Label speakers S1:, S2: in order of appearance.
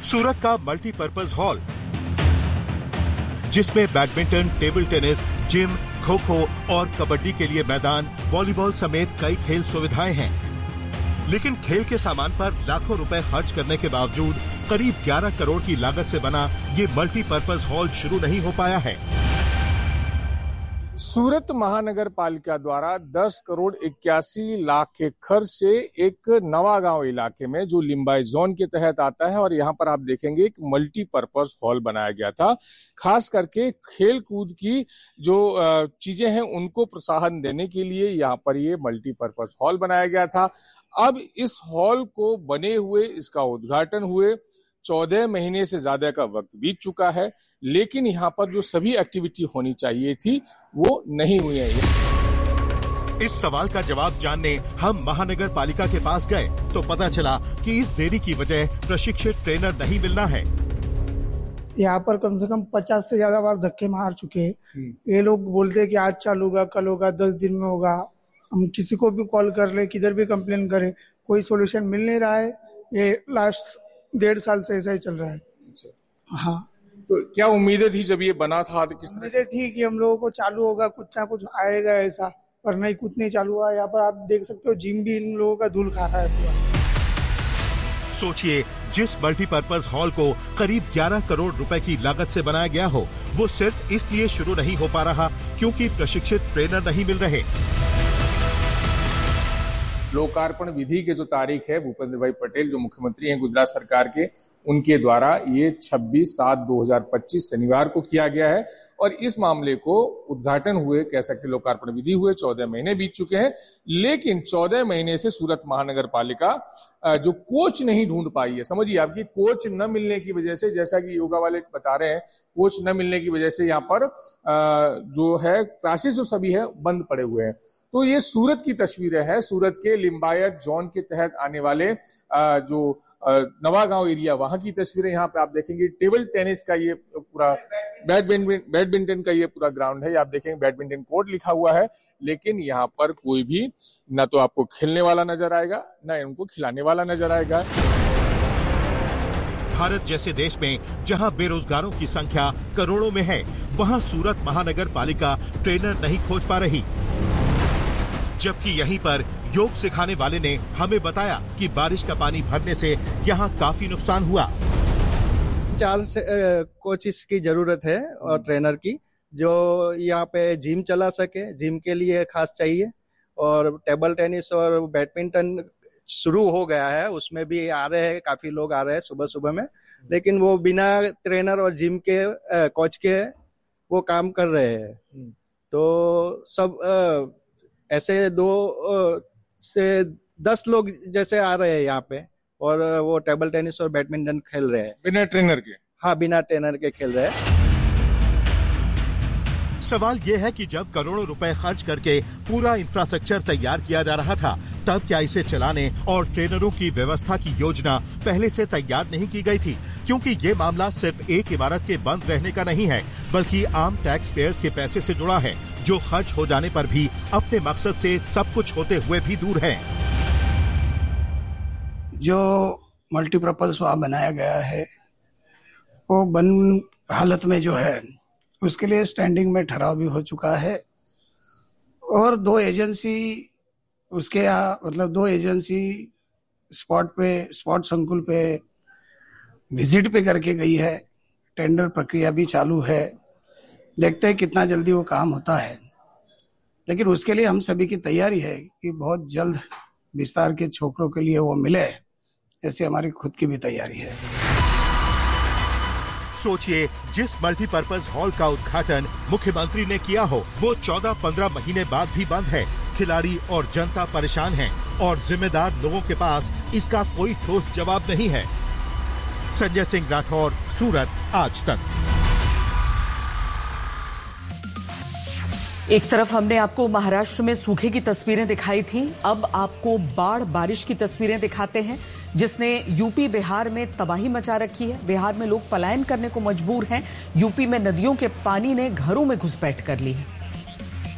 S1: सूरत का multipurpose hall, जिसमें badminton, table tennis, gym, kho kho और कबड्डी के लिए मैदान, वॉलीबॉल समेत कई खेल सुविधाएं हैं। लेकिन खेल के सामान पर लाखों रुपए खर्च करने के बावजूद करीब 11 करोड़ की लागत से बना ये मल्टीपर्पज हॉल शुरू नहीं हो पाया है।
S2: सूरत महानगर पालिका द्वारा 10 करोड़ 81 लाख के खर्च से एक नवागांव इलाके में जो लिम्बाई जोन के तहत आता है, और यहाँ पर आप देखेंगे एक मल्टीपर्पज हॉल बनाया गया था। खास करके खेल कूद की जो चीजें हैं उनको प्रोत्साहन देने के लिए यहाँ पर ये मल्टीपर्पज हॉल बनाया गया था। अब इस हॉल को बने हुए, इसका उद्घाटन हुए 14 महीने से ज्यादा का वक्त बीत चुका है, लेकिन यहाँ पर जो सभी एक्टिविटी होनी चाहिए थी वो नहीं हुई है।
S1: इस सवाल का जवाब जानने हम महानगर पालिका के पास गए तो पता चला कि इस देरी की वजह प्रशिक्षित ट्रेनर नहीं मिलना है।
S3: यहाँ पर कम से कम 50 से ज्यादा बार धक्के मार चुके हैं। ये लोग बोलते हैं कि आज चालू होगा, कल होगा, 10 दिन में होगा। हम किसी को भी कॉल कर ले, किधर भी कंप्लेन करें, कोई सोल्यूशन मिल नहीं रहा है। ये लास्ट 1.5 साल से ऐसा ही चल रहा है। हाँ,
S2: तो क्या उम्मीदें थी जब ये बना था? तो किस तरह
S3: से थी कि हम लोगों को चालू होगा, कुछ ना कुछ आएगा ऐसा, पर नहीं, कुछ नहीं चालू हुआ। यहाँ पर आप देख सकते हो जिम भी इन लोगों का धूल खा रहा है पूरा।
S1: सोचिए, जिस मल्टीपर्पज हॉल को करीब 11 करोड़ रुपए की लागत से बनाया गया हो, वो सिर्फ इसलिए शुरू नहीं हो पा रहा क्योंकि प्रशिक्षित ट्रेनर नहीं मिल रहे।
S2: लोकार्पण विधि के जो तारीख है, भूपेंद्र भाई पटेल जो मुख्यमंत्री हैं गुजरात सरकार के, उनके द्वारा ये 26/7/2025 शनिवार को किया गया है, और इस मामले को उद्घाटन हुए, कह सकते लोकार्पण विधि हुए 14 महीने बीत चुके हैं। लेकिन 14 महीने से सूरत महानगर पालिका जो कोच नहीं ढूंढ पाई है। समझिए, आपकी कोच न मिलने की वजह से, जैसा कि योगा वाले बता रहे हैं, कोच न मिलने की वजह से यहाँ पर जो है क्लासेस जो सभी है बंद पड़े हुए हैं। तो ये सूरत की तस्वीरें हैं, सूरत के लिम्बायत जोन के तहत आने वाले जो नवागांव एरिया, वहां की तस्वीरें यहाँ पे आप देखेंगे। टेबल टेनिस का ये पूरा, बैडमिंटन का ये पूरा ग्राउंड है। आप देखेंगे बैडमिंटन कोर्ट लिखा हुआ है, लेकिन यहाँ पर कोई भी ना तो आपको खेलने वाला नजर आएगा, ना उनको खिलाने वाला नजर आएगा।
S1: भारत जैसे देश में जहां बेरोजगारों की संख्या करोड़ों में है, वहां सूरत महानगर पालिका ट्रेनर नहीं खोज पा रही। जबकि यहीं पर योग सिखाने वाले ने हमें बताया कि बारिश का पानी भरने से यहाँ काफी नुकसान हुआ।
S4: 4 कोचिस की जरूरत है और ट्रेनर की, जो यहाँ पे जिम चला सके। जिम के लिए खास चाहिए, और टेबल टेनिस और बैडमिंटन शुरू हो गया है, उसमें भी आ रहे हैं, काफी लोग आ रहे हैं सुबह सुबह में, लेकिन वो बिना ट्रेनर और जिम के कोच के वो काम कर रहे हैं। तो सब ऐसे 2 से 10 लोग जैसे आ रहे हैं यहाँ पे, और वो टेबल टेनिस और बैडमिंटन खेल रहे हैं
S2: बिना ट्रेनर के।
S4: हाँ, बिना ट्रेनर के खेल रहे हैं।
S1: सवाल ये है कि जब करोड़ों रुपए खर्च करके पूरा इंफ्रास्ट्रक्चर तैयार किया जा रहा था, तब क्या इसे चलाने और ट्रेनरों की व्यवस्था की योजना पहले से तैयार नहीं की गई थी? क्योंकि ये मामला सिर्फ एक इमारत के बंद रहने का नहीं है, बल्कि आम टैक्स पेयर्स के पैसे से जुड़ा है, जो खर्च हो जाने पर भी अपने मकसद से सब कुछ होते हुए भी दूर है।
S3: जो मल्टीपर्पज वहाँ बनाया गया है, वो बन हालत में जो है, उसके लिए स्टैंडिंग में ठहराव भी हो चुका है, और 2 एजेंसी उसके यहाँ, मतलब 2 एजेंसी स्पॉट संकुल पे विजिट पे करके गई है। टेंडर प्रक्रिया भी चालू है, देखते हैं कितना जल्दी वो काम होता है। लेकिन उसके लिए हम सभी की तैयारी है कि बहुत जल्द विस्तार के छोकरों के लिए वो मिले, ऐसी हमारी खुद की भी तैयारी है।
S1: सोचिए, जिस मल्टीपर्पज हॉल का उद्घाटन मुख्यमंत्री ने किया हो, वो 14-15 महीने बाद भी बंद है। खिलाड़ी और जनता परेशान हैं, और जिम्मेदार लोगों के पास इसका कोई ठोस जवाब नहीं है। संजय सिंह राठौर, सूरत, आज तक।
S5: एक तरफ हमने आपको महाराष्ट्र में सूखे की तस्वीरें दिखाई थी, अब आपको बाढ़ बारिश की तस्वीरें दिखाते हैं, जिसने यूपी बिहार में तबाही मचा रखी है। बिहार में लोग पलायन करने को मजबूर हैं। यूपी में नदियों के पानी ने घरों में घुसपैठ कर ली है।